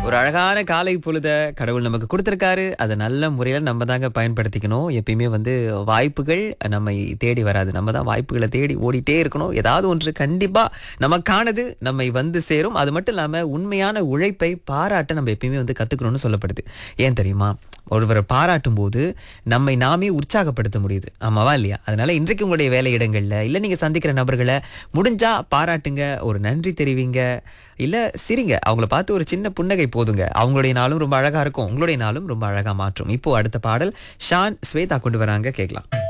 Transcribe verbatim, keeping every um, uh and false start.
ஒரு அழகான காலை பொழுத கடவுள் நமக்கு கொடுத்திருக்காரு. அதை நல்ல முறையில நம்ம தாங்க பயன்படுத்திக்கணும். எப்பயுமே வந்து வாய்ப்புகள் நம்மை தேடி வராது. நம்ம தான் வாய்ப்புகளை தேடி ஓடிட்டே இருக்கணும். ஏதாவது ஒன்று கண்டிப்பா நமக்கானது நம்மை வந்து சேரும். அது மட்டும் இல்லாம உண்மையான உழைப்பை பாராட்ட நம்ம எப்பயுமே வந்து கத்துக்கணும்னு சொல்லப்படுது. ஏன் தெரியுமா? ஒருவரை பாராட்டும் போது நம்மை நாமே உற்சாகப்படுத்த முடியுது. ஆமாவா இல்லையா? அதனால இன்றைக்கு உங்களுடைய வேலையிடங்கள்ல இல்ல நீங்க சந்திக்கிற நபர்களை முடிஞ்சா பாராட்டுங்க, ஒரு நன்றி தெரிவிங்க, இல்ல சிரிங்க. அவங்கள பார்த்து ஒரு சின்ன புன்னகை போதுங்க. அவங்களுடைய நாளும் ரொம்ப அழகா இருக்கும், உங்களுடைய நாளும் ரொம்ப அழகா மாற்றும். இப்போ அடுத்த பாடல் ஷான் ஸ்வேதா கொண்டு வராங்க, கேட்கலாம்.